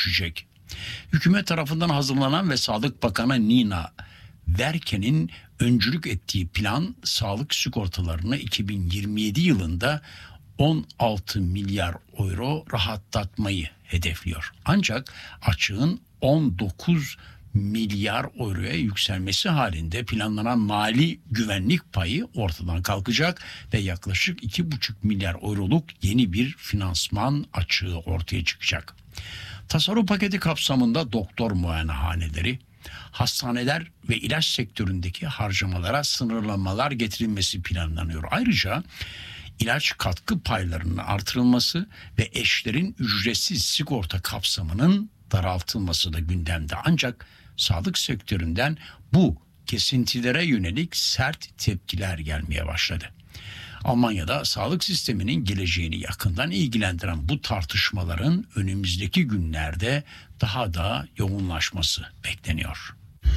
düşecek. Hükümet tarafından hazırlanan ve Sağlık Bakanı Nina Verken'in öncülük ettiği plan sağlık sigortalarını 2027 yılında 16 milyar euro rahatlatmayı hedefliyor. Ancak açığın 19 milyar euroya yükselmesi halinde planlanan mali güvenlik payı ortadan kalkacak ve yaklaşık 2,5 milyar euroluk yeni bir finansman açığı ortaya çıkacak. Tasarruf paketi kapsamında doktor muayenehaneleri, hastaneler ve ilaç sektöründeki harcamalara sınırlamalar getirilmesi planlanıyor. Ayrıca ilaç katkı paylarının artırılması ve eşlerin ücretsiz sigorta kapsamının daraltılması da gündemde. Ancak sağlık sektöründen bu kesintilere yönelik sert tepkiler gelmeye başladı. Almanya'da sağlık sisteminin geleceğini yakından ilgilendiren bu tartışmaların önümüzdeki günlerde daha da yoğunlaşması bekleniyor.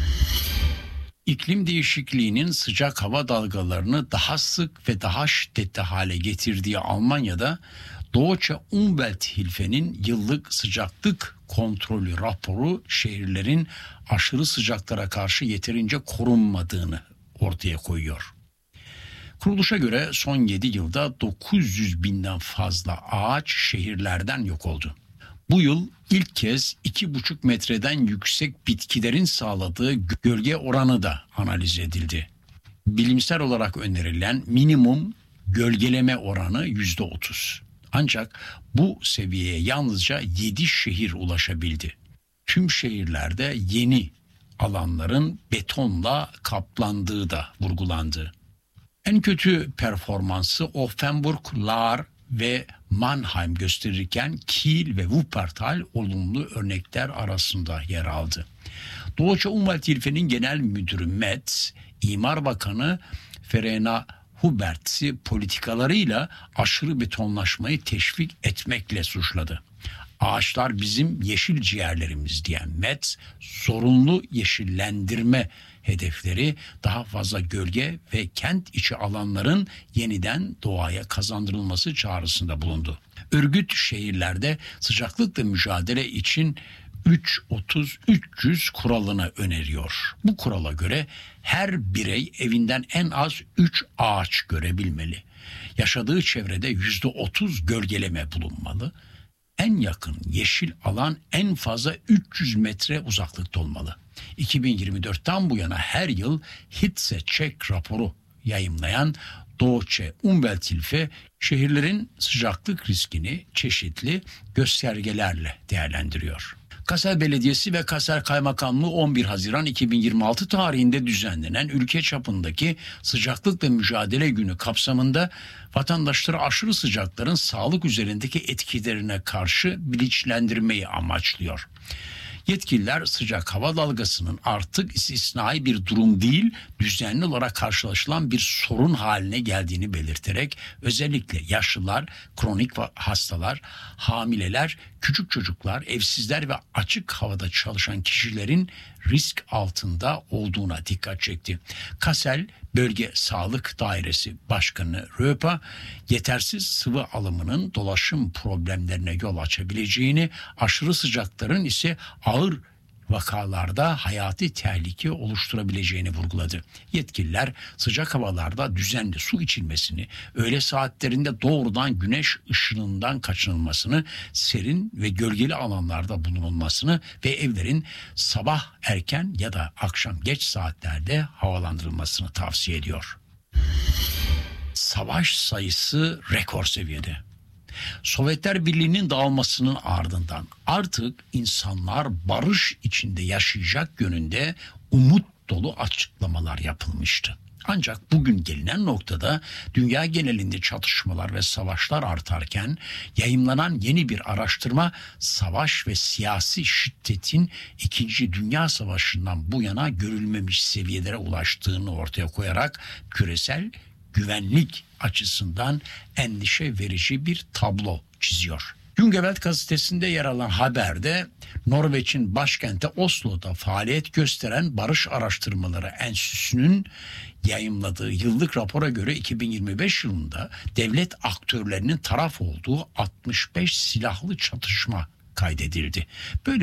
İklim değişikliğinin sıcak hava dalgalarını daha sık ve daha şiddetli hale getirdiği Almanya'da Deutsche Umwelthilfe'nin yıllık sıcaklık kontrolü raporu şehirlerin aşırı sıcaklara karşı yeterince korunmadığını ortaya koyuyor. Kuruluşa göre son 7 yılda 900 binden fazla ağaç şehirlerden yok oldu. Bu yıl ilk kez 2,5 metreden yüksek bitkilerin sağladığı gölge oranı da analiz edildi. Bilimsel olarak önerilen minimum gölgeleme oranı %30. Ancak bu seviyeye yalnızca 7 şehir ulaşabildi. Tüm şehirlerde yeni alanların betonla kaplandığı da vurgulandı. En kötü performansı Offenburg, Lahr ve Mannheim gösterirken Kiel ve Wuppertal olumlu örnekler arasında yer aldı. Deutsche Umwelthilfe'nin genel müdürü Metz, İmar Bakanı Verena Hubert'i politikalarıyla aşırı betonlaşmayı teşvik etmekle suçladı. Ağaçlar bizim yeşil ciğerlerimiz diyen Metz, zorunlu yeşillendirme hedefleri daha fazla gölge ve kent içi alanların yeniden doğaya kazandırılması çağrısında bulundu. Örgüt şehirlerde sıcaklıkla mücadele için 3-30-300 kuralını öneriyor. Bu kurala göre her birey evinden en az 3 ağaç görebilmeli. Yaşadığı çevrede %30 gölgeleme bulunmalı. En yakın yeşil alan en fazla 300 metre uzaklıkta olmalı. 2024'ten bu yana her yıl Hitzecheck raporu yayımlayan Deutsche Umwelthilfe şehirlerin sıcaklık riskini çeşitli göstergelerle değerlendiriyor. Kassel Belediyesi ve Kassel Kaymakamlığı 11 Haziran 2026 tarihinde düzenlenen ülke çapındaki sıcaklıkla mücadele günü kapsamında vatandaşları aşırı sıcakların sağlık üzerindeki etkilerine karşı bilinçlendirmeyi amaçlıyor. Yetkililer sıcak hava dalgasının artık istisnai bir durum değil, düzenli olarak karşılaşılan bir sorun haline geldiğini belirterek özellikle yaşlılar, kronik hastalar, hamileler, küçük çocuklar, evsizler ve açık havada çalışan kişilerin risk altında olduğuna dikkat çekti. Kassel Bölge Sağlık Dairesi Başkanı Röpa, yetersiz sıvı alımının dolaşım problemlerine yol açabileceğini, aşırı sıcakların ise ağır vakalarda hayati tehlike oluşturabileceğini vurguladı. Yetkililer sıcak havalarda düzenli su içilmesini, öğle saatlerinde doğrudan güneş ışınından kaçınılmasını, serin ve gölgeli alanlarda bulunulmasını ve evlerin sabah erken ya da akşam geç saatlerde havalandırılmasını tavsiye ediyor. Savaş sayısı rekor seviyede. Sovyetler Birliği'nin dağılmasının ardından artık insanlar barış içinde yaşayacak yönünde umut dolu açıklamalar yapılmıştı. Ancak bugün gelinen noktada dünya genelinde çatışmalar ve savaşlar artarken yayımlanan yeni bir araştırma savaş ve siyasi şiddetin 2. Dünya Savaşı'ndan bu yana görülmemiş seviyelere ulaştığını ortaya koyarak küresel güvenlik açısından endişe verici bir tablo çiziyor. Jungevelt gazetesinde yer alan haberde Norveç'in başkenti Oslo'da faaliyet gösteren Barış Araştırmaları Enstitüsü'nün yayımladığı yıllık rapora göre 2025 yılında devlet aktörlerinin taraf olduğu 65 silahlı çatışma kaydedildi. Böyle